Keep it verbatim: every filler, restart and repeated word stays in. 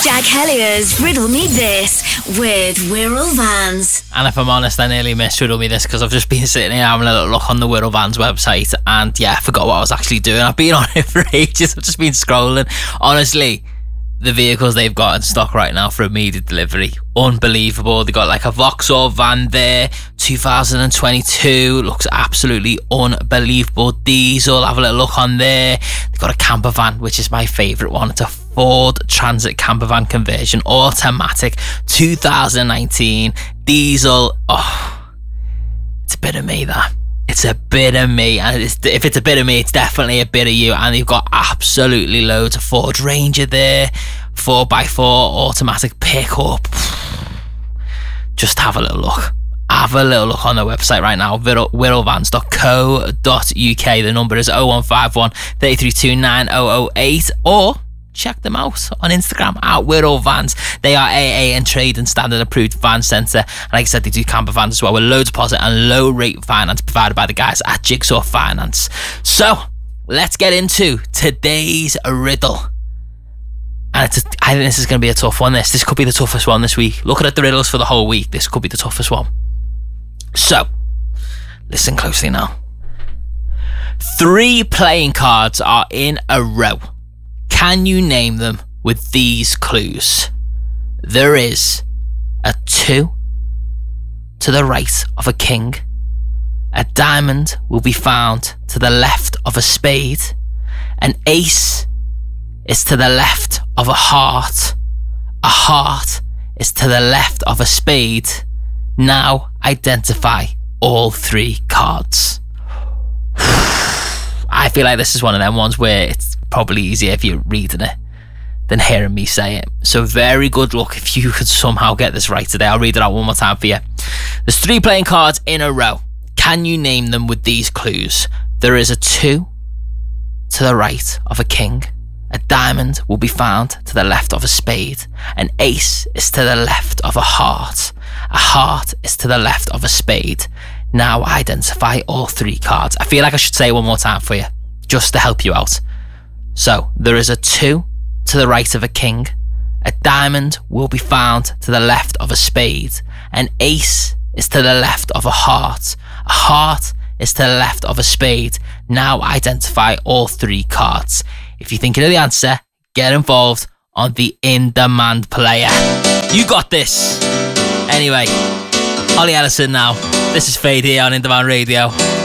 Jack Hellier's Riddle Me This with Wirral Vans. And if I'm honest, I nearly missed Riddle Me This because I've just been sitting here having a little look on the Wirral Vans website, and yeah, I forgot what I was actually doing. I've been on it for ages. I've just been scrolling. Honestly, the vehicles they've got in stock right now for immediate delivery, unbelievable. They got like a Vauxhall van there, two thousand twenty-two, looks absolutely unbelievable. Diesel, have a little look on there. They've got a camper van, which is my favourite one. It's a Ford Transit camper van conversion, automatic, two thousand nineteen, diesel. Oh, it's a bit of me, that. It's a bit of me, and it's, if it's a bit of me, it's definitely a bit of you. And you've got absolutely loads of Ford Ranger there, four by four automatic pickup. Just have a little look. Have a little look on their website right now, wirral vans dot co dot uk. The number is oh one five one, three three two, nine oh oh eight, or check them out on Instagram at Wirral Vans. They are A A and trade and standard approved van centre, and like I said, they do camper vans as well with low deposit and low rate finance provided by the guys at Jigsaw Finance. So let's get into today's riddle, and it's a, I think this is going to be a tough one. This this could be the toughest one this week. Looking at the riddles for the whole week, this could be the toughest one. So listen closely now. Three playing cards are in a row. Can you name them with these clues? There is a two to the right of a king. A diamond will be found to the left of a spade. An ace is to the left of a heart. A heart is to the left of a spade. Now identify all three cards. I feel like this is one of them ones where it's probably easier if you're reading it than hearing me say it. So very good luck if you could somehow get this right today. I'll read it out one more time for you. There's three playing cards in a row. Can you name them with these clues? There is a two to the right of a king. A diamond will be found to the left of a spade. An ace is to the left of a heart. A heart is to the left of a spade. Now identify all three cards. I feel like I should say it one more time for you, just to help you out. So, there is a two to the right of a king. A diamond will be found to the left of a spade. An ace is to the left of a heart. A heart is to the left of a spade. Now identify all three cards. If you're thinking of the answer, get involved on the in-demand player. You got this. Anyway, Ollie Ellison now. This is Fade here on In Demand Radio.